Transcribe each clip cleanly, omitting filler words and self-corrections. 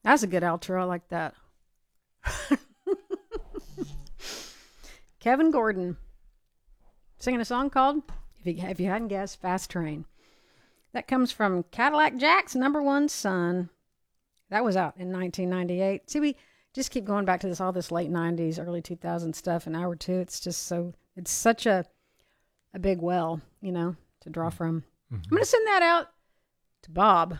That's a good outro. I like that. Kevin Gordon singing a song called, if you hadn't guessed, Fast Train. That comes from Cadillac Jack's Number One Son. That was out in 1998. See, we just keep going back to all this late 90s, early 2000s stuff. In hour two, it's such a big well, to draw from. Mm-hmm. I'm going to send that out to Bob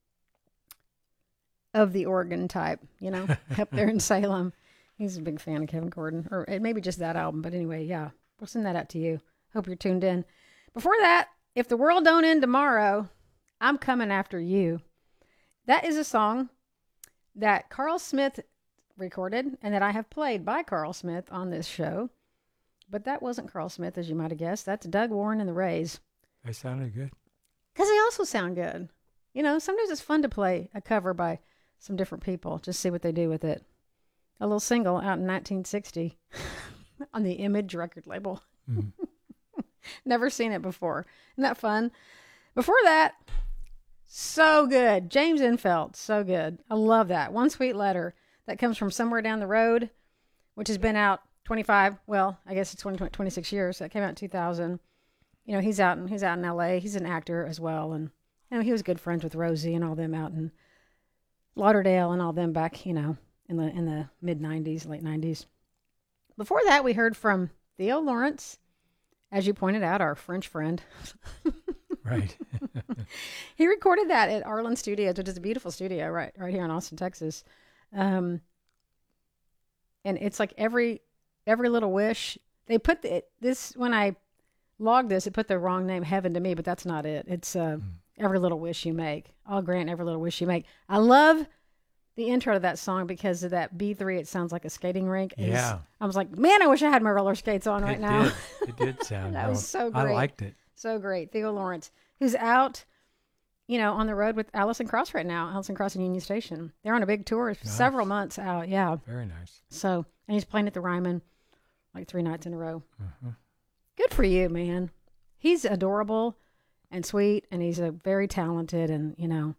of the Oregon type, up there in Salem. He's a big fan of Kevin Gordon, or maybe just that album. But anyway, yeah, we'll send that out to you. Hope you're tuned in. Before that, If the World Don't End Tomorrow, I'm Coming After You. That is a song that Carl Smith recorded and that I have played by Carl Smith on this show. But that wasn't Carl Smith, as you might have guessed. That's Doug Warren and the Rays. They sounded good. Because they also sound good. Sometimes it's fun to play a cover by some different people. Just see what they do with it. A little single out in 1960 on the Image record label. Mm. Never seen it before. Isn't that fun? Before that, so good. James Infield, so good. I love that. One Sweet Letter. That comes from Somewhere Down the Road, which has been out 26 years. That came out in 2000. He's out in LA. He's an actor as well. And, he was good friends with Rosie and all them out in Lauderdale and all them back, in the mid 90s, late 90s. Before that, we heard from Theo Lawrence, as you pointed out, our French friend. Right. He recorded that at Arlen Studios, which is a beautiful studio right here in Austin, Texas. And it's like every little wish. They put this, when I logged this, it put the wrong name, Heaven to Me, but that's not it. It's Every Little Wish You Make. I'll grant every little wish you make. I love the intro to that song because of that B3. It sounds like a skating rink. Yeah. I was like, man, I wish I had my roller skates on right now. It did sound that was so great. I liked it. So great. Theo Lawrence, who's out, on the road with Allison Cross right now, Allison Cross and Union Station. They're on a big tour, several months out. Yeah. Very nice. So, and he's playing at the Ryman like 3 nights in a row. Mm-hmm. Good for you, man. He's adorable and sweet, and he's a very talented, and,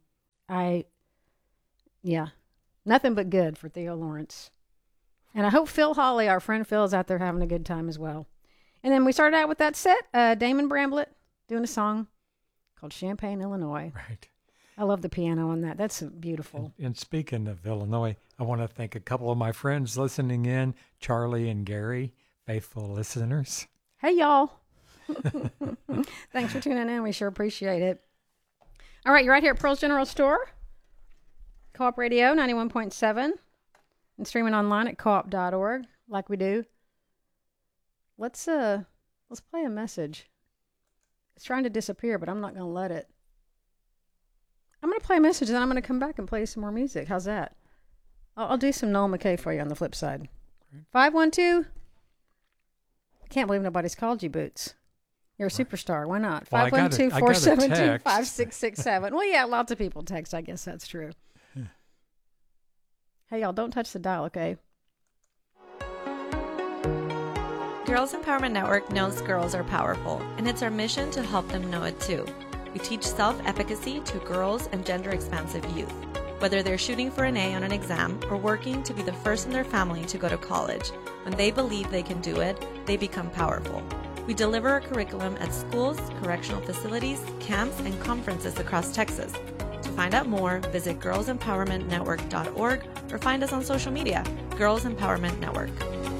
nothing but good for Theo Lawrence. And I hope Phil Hawley, our friend Phil, is out there having a good time as well. And then we started out with that set, Damon Bramblett doing a song called Champaign, Illinois. Right. I love the piano on that. That's beautiful. And speaking of Illinois, I want to thank a couple of my friends listening in, Charlie and Gary, faithful listeners. Hey, y'all. Thanks for tuning in. We sure appreciate it. All right, you're right here at Pearl's General Store, Co-op Radio 91.7, and streaming online at coop.org, like we do. Let's play a message. It's trying to disappear, but I'm not going to let it. I'm going to play a message, and then I'm going to come back and play some more music. How's that? I'll do some Noel McKay for you on the flip side. 512. I can't believe nobody's called you, Boots. You're a superstar. Why not? 512-472-5667. Well, yeah, lots of people text. I guess that's true. Hey, y'all, don't touch the dial, okay? Girls Empowerment Network knows girls are powerful, and it's our mission to help them know it too. We teach self-efficacy to girls and gender-expansive youth. Whether they're shooting for an A on an exam or working to be the first in their family to go to college, when they believe they can do it, they become powerful. We deliver a curriculum at schools, correctional facilities, camps, and conferences across Texas. To find out more, visit girlsempowermentnetwork.org or find us on social media, Girls Empowerment Network.